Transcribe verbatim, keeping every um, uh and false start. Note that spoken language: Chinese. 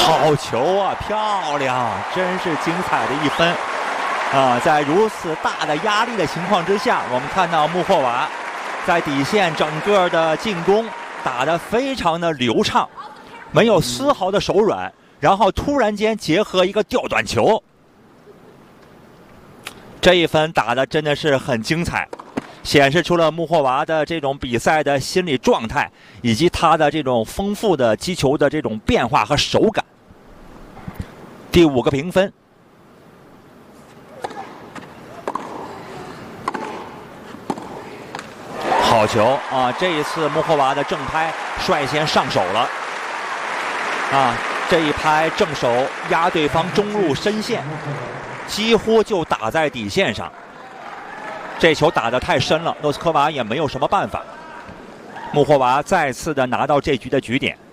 好球啊，漂亮，真是精彩的一分啊！在如此大的压力的情况之下，我们看到穆霍娃在底线整个的进攻打得非常的流畅，没有丝毫的手软，然后突然间结合一个吊短球，这一分打得真的是很精彩，显示出了穆霍娃的这种比赛的心理状态，以及他的这种丰富的击球的这种变化和手感。第五个评分。好球啊！这一次穆霍娃的正拍率先上手了啊！这一拍正手压对方中路深线，几乎就打在底线上。这球打得太深了，诺斯科娃也没有什么办法。穆霍娃再次的拿到这局的局点。